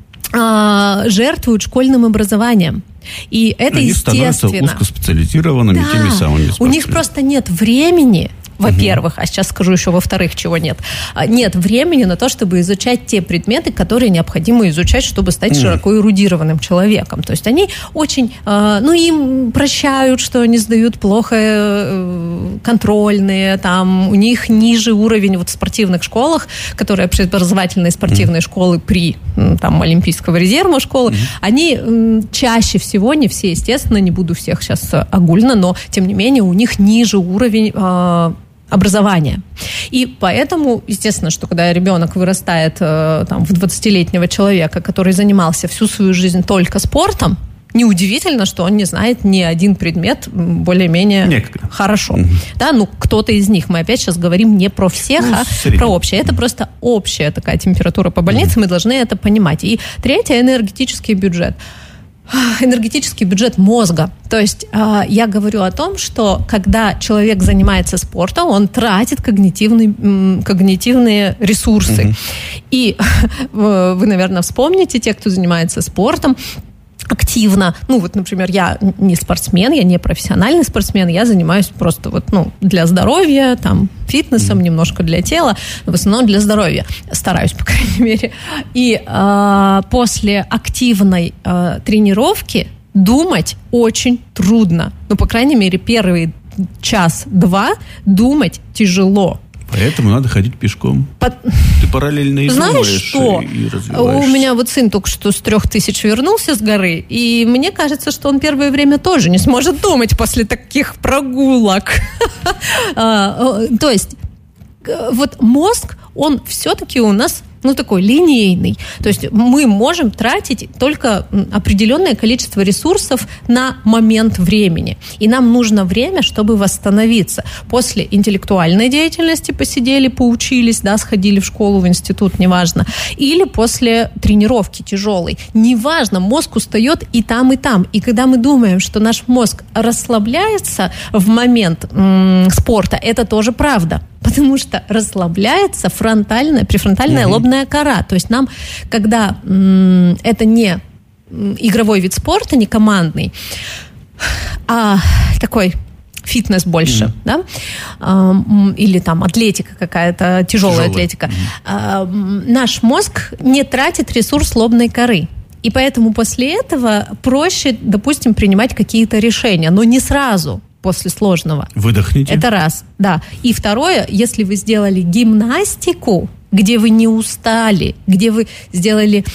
[SPEAKER 15] э, жертвуют школьным образованием. И это
[SPEAKER 14] Они
[SPEAKER 15] естественно.
[SPEAKER 14] становятся узкоспециализированными да. теми самыми спортсменами.
[SPEAKER 15] У них просто нет времени, во-первых, угу. а сейчас скажу еще во-вторых, чего нет. Нет времени на то, чтобы изучать те предметы, которые необходимо изучать, чтобы стать угу. широко эрудированным человеком. То есть они очень, ну, им прощают, что они сдают плохо контрольные, там, у них ниже уровень вот в спортивных школах, которые преобразовательные спортивные угу. школы при там, Олимпийского резерва школы, угу. они чаще всего, не все, естественно, не буду всех сейчас огульно, но, тем не менее, у них ниже уровень образования. И поэтому, естественно, что когда ребенок вырастает э, там, в двадцатилетнего человека, который занимался всю свою жизнь только спортом, неудивительно, что он не знает ни один предмет более-менее Некогда. хорошо. Угу. Да, ну, кто-то из них. Мы опять сейчас говорим не про всех, ну, а средний. про общее. Это просто общая такая температура по больнице, угу. мы должны это понимать. И третье – энергетический бюджет. Энергетический бюджет мозга. То есть э, я говорю о том, что когда человек занимается спортом, он тратит когнитивный, м, когнитивные ресурсы. Mm-hmm. И э, вы, наверное, вспомните, те, кто занимается спортом активно, ну вот, например, я не спортсмен, я не профессиональный спортсмен, я занимаюсь просто вот, ну, для здоровья, там, фитнесом, mm-hmm. немножко для тела, но в основном для здоровья. Стараюсь, по крайней мере. И э, после активной э, тренировки думать очень трудно. Ну, по крайней мере, первый час-два думать тяжело.
[SPEAKER 14] Поэтому надо ходить пешком. Под... Ты параллельно и
[SPEAKER 15] Знаешь
[SPEAKER 14] думаешь,
[SPEAKER 15] что?
[SPEAKER 14] И развиваешься.
[SPEAKER 15] У меня вот сын только что с трех тысяч вернулся с горы, и мне кажется, что он первое время тоже не сможет думать после таких прогулок. То есть, вот мозг, он все-таки у нас, ну, такой линейный. То есть мы можем тратить только определенное количество ресурсов на момент времени. И нам нужно время, чтобы восстановиться. После интеллектуальной деятельности посидели, поучились, да, сходили в школу, в институт, неважно. Или после тренировки тяжелой. Неважно, мозг устает и там, и там. И когда мы думаем, что наш мозг расслабляется в момент м- спорта, это тоже правда. Потому что расслабляется фронтальная, префронтальная mm-hmm. лобная кора. То есть нам, когда м, это не игровой вид спорта, не командный, а такой фитнес больше, mm-hmm. да, а, или там атлетика какая-то, тяжелая, тяжелая. атлетика, mm-hmm. а, наш мозг не тратит ресурс лобной коры. И поэтому после этого проще, допустим, принимать какие-то решения, но не сразу. После сложного.
[SPEAKER 14] Выдохните.
[SPEAKER 15] Это раз, да. И второе, если вы сделали гимнастику, где вы не устали, где вы сделали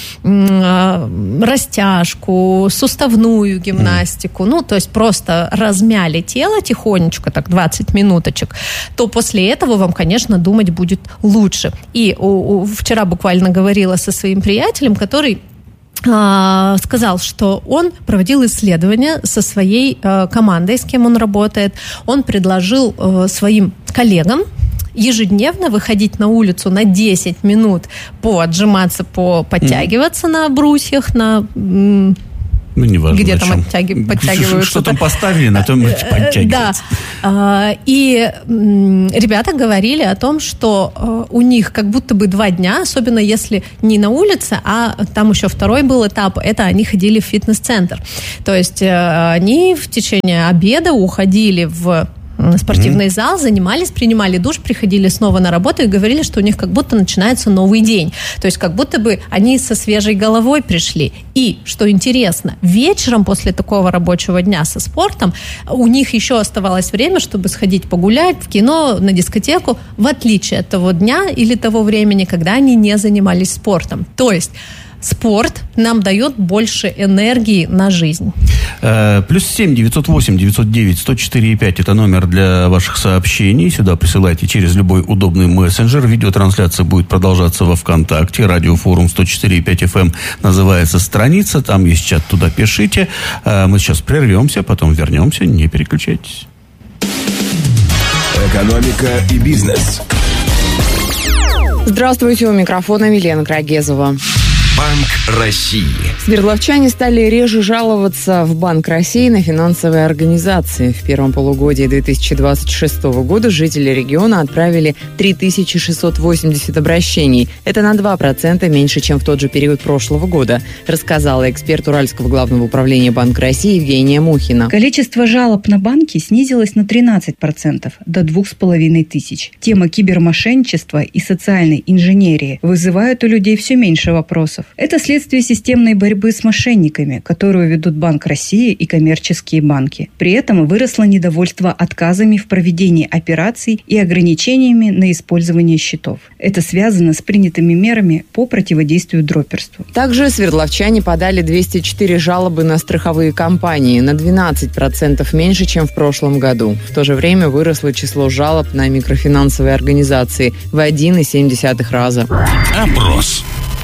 [SPEAKER 15] м- растяжку, суставную гимнастику, mm. ну, то есть просто размяли тело тихонечко, так, двадцать минуточек, то после этого вам, конечно, думать будет лучше. И у, у, вчера буквально говорила со своим приятелем, который сказал, что он проводил исследования со своей э, командой, с кем он работает. Он предложил э, своим коллегам ежедневно выходить на улицу на десять минут, поотжиматься, по подтягиваться mm. на брусьях, на... М-
[SPEAKER 14] Ну, не важно,
[SPEAKER 15] где там оттяги, подтягиваются.
[SPEAKER 14] Что там поставили, на том подтягиваются.
[SPEAKER 15] Да. И ребята говорили о том, что у них как будто бы два дня, особенно если не на улице, а там еще второй был этап, это они ходили в фитнес-центр. То есть они в течение обеда уходили в спортивный
[SPEAKER 16] Mm-hmm.
[SPEAKER 15] зал, занимались, принимали душ, приходили снова на работу и говорили, что у них как будто начинается новый день. То есть как будто бы они со свежей головой пришли. И, что интересно, вечером после такого рабочего дня со спортом у них еще оставалось время, чтобы сходить погулять в кино, на дискотеку, в отличие от того дня или того времени, когда они не занимались спортом. То есть спорт нам дает больше энергии на жизнь.
[SPEAKER 14] Э, плюс семь девятьсот восемь девятьсот девять сто четыре и пять это номер для ваших сообщений. Сюда присылайте через любой удобный мессенджер. Видеотрансляция будет продолжаться во ВКонтакте. Радиофорум сто четыре и пять эф эм называется страница. Там есть чат, туда пишите. Э, мы сейчас прервемся, потом вернемся. Не переключайтесь.
[SPEAKER 3] Экономика и бизнес.
[SPEAKER 17] Здравствуйте, у микрофона Милена Крагезова.
[SPEAKER 3] Банк России.
[SPEAKER 17] Свердловчане стали реже жаловаться в Банк России на финансовые организации. В первом полугодии две тысячи двадцать шестого года жители региона отправили три тысячи шестьсот восемьдесят обращений. Это на два процента меньше, чем в тот же период прошлого года, рассказала эксперт Уральского главного управления Банка России Евгения Мухина.
[SPEAKER 18] Количество жалоб на банки снизилось на тринадцать процентов, до двух с половиной тысяч. Тема кибермошенничества и социальной инженерии вызывает у людей все меньше вопросов. Это следствие системной борьбы с мошенниками, которую ведут Банк России и коммерческие банки. При этом выросло недовольство отказами в проведении операций и ограничениями на использование счетов. Это связано с принятыми мерами по противодействию дроперству.
[SPEAKER 17] Также свердловчане подали двести четыре жалобы на страховые компании, на двенадцать процентов меньше, чем в прошлом году. В то же время выросло число жалоб на микрофинансовые организации в один целых семь десятых раза.
[SPEAKER 9] Опрос.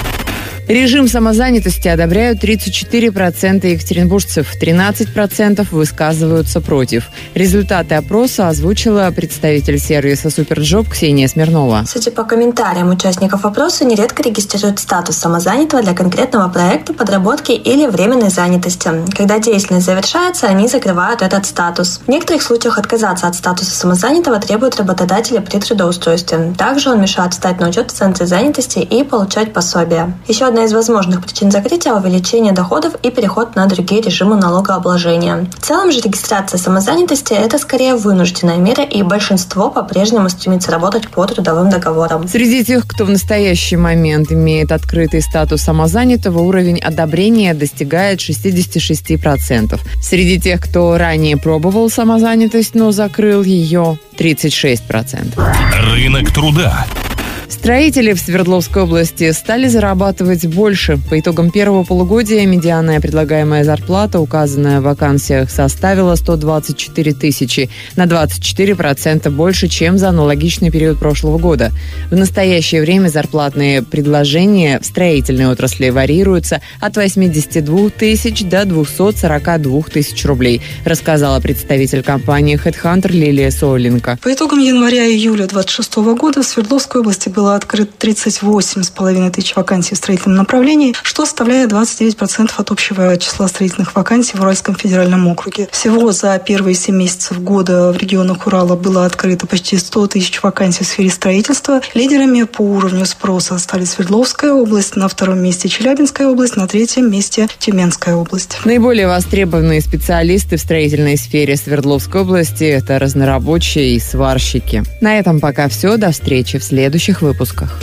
[SPEAKER 17] Режим самозанятости одобряют тридцать четыре процента екатеринбуржцев, тринадцать процентов высказываются против. Результаты опроса озвучила представитель сервиса «Суперджоп» Ксения Смирнова.
[SPEAKER 19] Судя по комментариям участников опроса, нередко регистрируют статус самозанятого для конкретного проекта, подработки или временной занятости. Когда деятельность завершается, они закрывают этот статус. В некоторых случаях отказаться от статуса самозанятого требуют работодатели при трудоустройстве. Также он мешает встать на учет в центре занятости и получать пособие. Еще одна из возможных причин закрытия – увеличение доходов и переход на другие режимы налогообложения. В целом же регистрация самозанятости – это скорее вынужденная мера, и большинство по-прежнему стремится работать по трудовым договорам.
[SPEAKER 17] Среди тех, кто в настоящий момент имеет открытый статус самозанятого, уровень одобрения достигает шестьдесят шесть процентов. Среди тех, кто ранее пробовал самозанятость, но закрыл ее, тридцать шесть процентов.
[SPEAKER 9] Рынок труда.
[SPEAKER 17] Строители в Свердловской области стали зарабатывать больше. По итогам первого полугодия медианная предлагаемая зарплата, указанная в вакансиях, составила сто двадцать четыре тысячи, на двадцать четыре процента больше, чем за аналогичный период прошлого года. В настоящее время зарплатные предложения в строительной отрасли варьируются от восьмидесяти двух тысяч до двухсот сорока двух тысяч рублей, рассказала представитель компании HeadHunter Лилия Соуленко.
[SPEAKER 20] По итогам января-июля две тысячи двадцать шестого года в Свердловской области было открыто тридцать восемь с половиной тысяч вакансий в строительном направлении, что составляет двадцать девять процентов от общего числа строительных вакансий в Уральском федеральном округе. Всего за первые семь месяцев года в регионах Урала было открыто почти сто тысяч вакансий в сфере строительства. Лидерами по уровню спроса стали Свердловская область, на втором месте Челябинская область, на третьем месте Тюменская область.
[SPEAKER 17] Наиболее востребованные специалисты в строительной сфере Свердловской области – это разнорабочие и сварщики. На этом пока все. До встречи в следующих выпусках.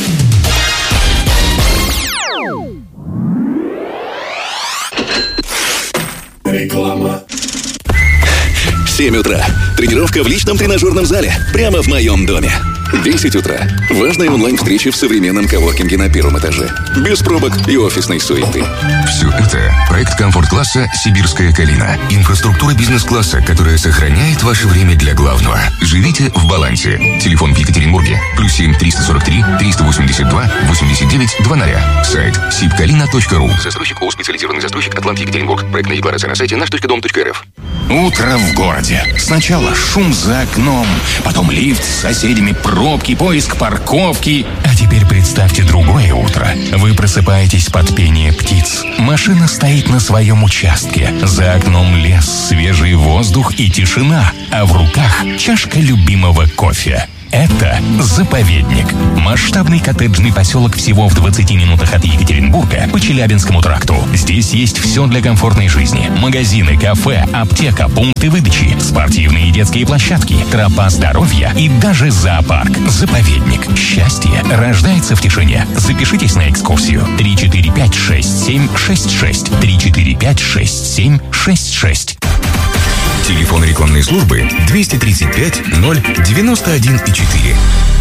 [SPEAKER 3] Реклама.
[SPEAKER 2] семь утра. Тренировка в личном тренажерном зале. Прямо в моем доме. десять утра. Важная онлайн-встреча в современном коворкинге на первом этаже. Без пробок и офисной суеты.
[SPEAKER 1] Все это проект комфорт-класса «Сибирская калина». Инфраструктура бизнес-класса, которая сохраняет ваше время для главного. Живите в балансе. Телефон в Екатеринбурге. Плюс семь триста сорок три триста восемьдесят два восемьдесят девять двадцать. Сайт сибкалина точка ру.
[SPEAKER 2] Застройщик ООО «Специализированный застройщик Атлант Екатеринбург». Проектная декларация на сайте наш точка дом точка эр эф.
[SPEAKER 9] Утро в городе. Сначала шум за окном, потом лифт с соседями, пробки, поиск парковки. А теперь представьте другое утро. Вы просыпаетесь под пение птиц. Машина стоит на своем участке. За окном лес, свежий воздух и тишина. А в руках чашка любимого кофе. Это заповедник. Масштабный коттеджный поселок всего в двадцати минутах от Екатеринбурга по Челябинскому тракту. Здесь есть все для комфортной жизни. Магазины, кафе, аптека, пункты выдачи, спортивные и детские площадки, тропа здоровья и даже зоопарк. Заповедник. Счастье рождается в тишине. Запишитесь на экскурсию. три четыре пять шесть семь шесть шесть. три четыре пять шесть семь шесть шесть.
[SPEAKER 1] Телефон рекламной службы двести тридцать пять ноль девяносто один и четыре.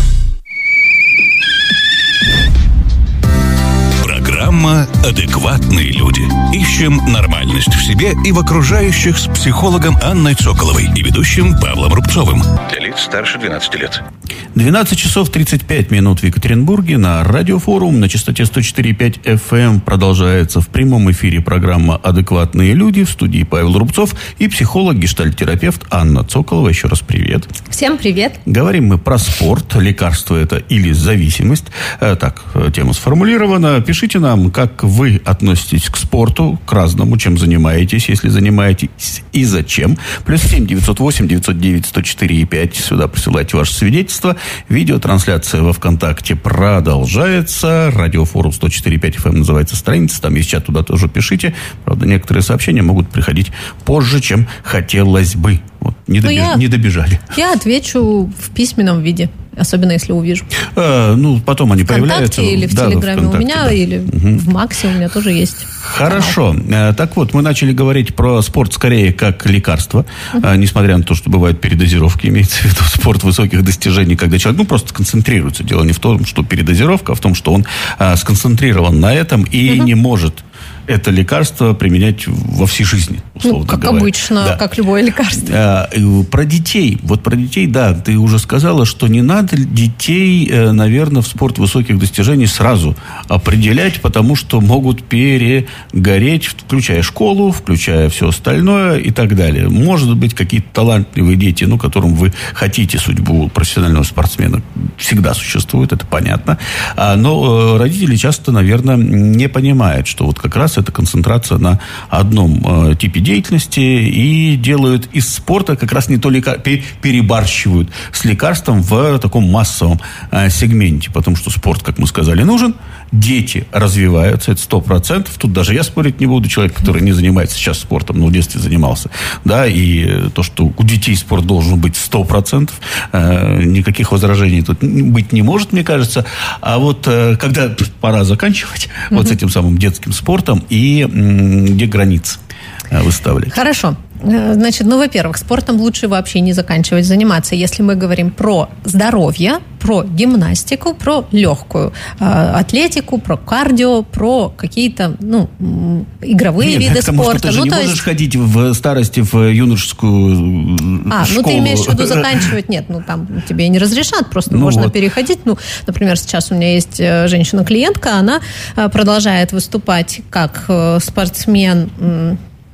[SPEAKER 12] Программа «Адекватные люди». Ищем нормальность в себе и в окружающих с психологом Анной Цоколовой и ведущим Павлом Рубцовым. Для лиц старше двенадцати лет.
[SPEAKER 14] двенадцать часов тридцать пять минут в Екатеринбурге. На радиофорум на частоте сто четыре и пять эф эм продолжается в прямом эфире программа «Адекватные люди». В студии Павел Рубцов и психолог-гештальтерапевт Анна Цоколова. Еще раз привет.
[SPEAKER 15] Всем привет.
[SPEAKER 14] Говорим мы про спорт. Лекарство это или зависимость. Так, тема сформулирована. Пишите нам, как вы относитесь к спорту, к разному, чем занимаетесь, если занимаетесь, и зачем. Плюс семь девятьсот восемь девятьсот девять сто четыре и пять. Сюда присылайте ваше свидетельство. Видеотрансляция во ВКонтакте продолжается. Радиофорум сто четыре и пять эф эм называется страница. Там есть чат, туда тоже пишите. Правда, некоторые сообщения могут приходить позже, чем хотелось бы. Вот, не, добеж...
[SPEAKER 15] я,
[SPEAKER 14] не добежали.
[SPEAKER 15] Я отвечу в письменном виде. Особенно, если увижу.
[SPEAKER 14] А, ну, потом они
[SPEAKER 15] ВКонтакте
[SPEAKER 14] появляются.
[SPEAKER 15] Или в
[SPEAKER 14] да,
[SPEAKER 15] Телеграме у меня, да. Или угу. в Максе у меня тоже есть.
[SPEAKER 14] Хорошо. Канал. Так вот, мы начали говорить про спорт скорее как лекарство. Угу. А, несмотря на то, что бывают передозировки, имеется в виду спорт высоких достижений, когда человек ну, просто концентрируется. Дело не в том, что передозировка, а в том, что он а, сконцентрирован на этом и угу. не может это лекарство применять во всей жизни, условно
[SPEAKER 15] ну, как
[SPEAKER 14] говоря.
[SPEAKER 15] обычно, да. Как любое лекарство.
[SPEAKER 14] А, про детей. Вот про детей, да, ты уже сказала, что не надо детей, наверное, в спорт высоких достижений сразу определять, потому что могут перегореть, включая школу, включая все остальное и так далее. Может быть, какие-то талантливые дети, ну, которым вы хотите судьбу профессионального спортсмена, всегда существует, это понятно. А, но родители часто, наверное, не понимают, что вот как раз это концентрация на одном э, типе деятельности и делают из спорта как раз не то лекар... перебарщивают с лекарством в таком массовом э, сегменте, потому что спорт, как мы сказали, нужен, дети развиваются, это сто процентов, тут даже я спорить не буду, человек, который не занимается сейчас спортом, но в детстве занимался, да, и то, что у детей спорт должен быть сто процентов, э, никаких возражений тут быть не может, мне кажется, а вот э, когда пора заканчивать mm-hmm. вот с этим самым детским спортом, и где границы выставлять?
[SPEAKER 15] Хорошо. Значит, ну, во-первых, спортом лучше вообще не заканчивать заниматься, если мы говорим про здоровье, про гимнастику, про легкую э, атлетику, про кардио, про какие-то, ну, игровые
[SPEAKER 14] Нет,
[SPEAKER 15] виды
[SPEAKER 14] потому
[SPEAKER 15] спорта.
[SPEAKER 14] Что ты же
[SPEAKER 15] ну,
[SPEAKER 14] не
[SPEAKER 15] то
[SPEAKER 14] можешь
[SPEAKER 15] есть...
[SPEAKER 14] ходить в старости в юношескую
[SPEAKER 15] а,
[SPEAKER 14] школу.
[SPEAKER 15] А, ну ты имеешь в виду заканчивать? Нет, ну там тебе не разрешат, просто ну, можно вот. переходить. Ну, например, сейчас у меня есть женщина-клиентка, она продолжает выступать как спортсмен...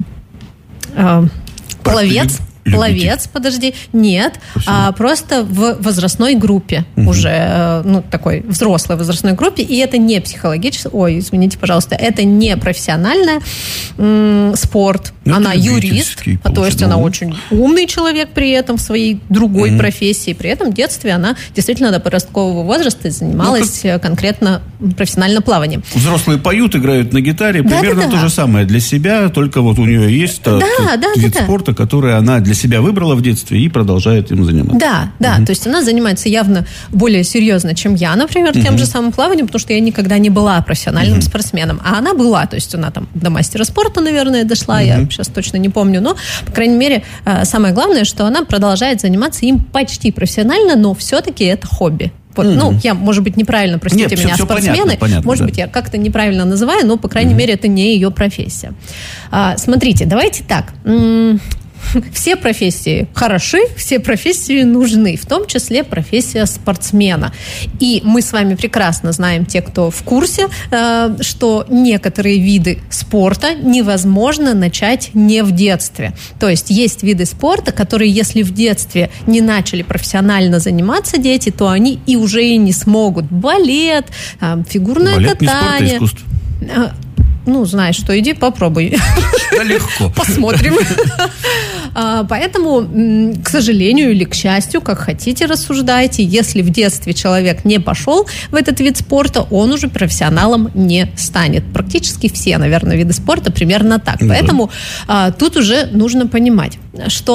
[SPEAKER 15] Пловец, пловец, подожди, нет, а просто в возрастной группе, угу. уже, ну, такой взрослой возрастной группе, и это не психологический, ой, извините, пожалуйста, это не профессиональный м- спорт, это она юрист, а то есть она очень умный человек при этом в своей другой угу. профессии, при этом в детстве она действительно до подросткового возраста занималась ну, как... конкретно профессиональным плаванием.
[SPEAKER 14] Взрослые поют, играют на гитаре, да, примерно да, да. то же самое для себя, только вот у нее есть да, тот да, вид да, спорта, да. который она для себя выбрала в детстве и продолжает им заниматься.
[SPEAKER 15] Да, да, угу. то есть она занимается явно более серьезно, чем я, например, угу. тем же самым плаванием, потому что я никогда не была профессиональным угу. спортсменом, а она была, то есть она там до мастера спорта, наверное, дошла, угу. я сейчас точно не помню, но, по крайней мере, самое главное, что она продолжает заниматься им почти профессионально, но все-таки это хобби. Вот, mm-hmm. Ну, я, может быть, неправильно, простите Нет, меня, все, спортсмены, понятно, понятно, может да. быть, я как-то неправильно называю, но, по крайней mm-hmm. мере, это не ее профессия. А, смотрите, давайте так. Все профессии хороши, все профессии нужны, в том числе профессия спортсмена. И мы с вами прекрасно знаем, те, кто в курсе, что некоторые виды спорта невозможно начать не в детстве. То есть есть виды спорта, которые, если в детстве не начали профессионально заниматься дети, то они и уже и не смогут. Балет, фигурное
[SPEAKER 14] Балет
[SPEAKER 15] катание.
[SPEAKER 14] Не спорт, а искусство.
[SPEAKER 15] Ну, знаешь что, иди попробуй.
[SPEAKER 14] Да легко.
[SPEAKER 15] Посмотрим. Поэтому, к сожалению или к счастью, как хотите рассуждайте, если в детстве человек не пошел в этот вид спорта, он уже профессионалом не станет. Практически все, наверное, виды спорта примерно так. Поэтому тут уже нужно понимать, что